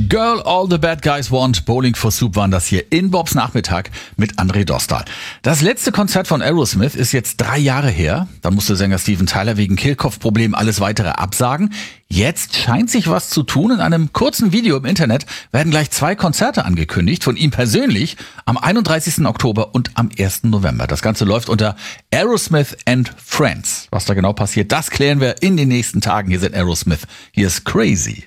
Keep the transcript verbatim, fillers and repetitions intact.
Girl, All the Bad Guys Want, Bowling for Soup waren das hier in Bobs Nachmittag mit André Dostal. Das letzte Konzert von Aerosmith ist jetzt drei Jahre her. Dann musste Sänger Steven Tyler wegen Kehlkopfproblemen alles weitere absagen. Jetzt scheint sich was zu tun. In einem kurzen Video im Internet werden gleich zwei Konzerte angekündigt, von ihm persönlich am einunddreißigsten Oktober und am ersten November. Das Ganze läuft unter Aerosmith and Friends. Was da genau passiert, das klären wir in den nächsten Tagen. Hier sind Aerosmith. Hier ist Crazy.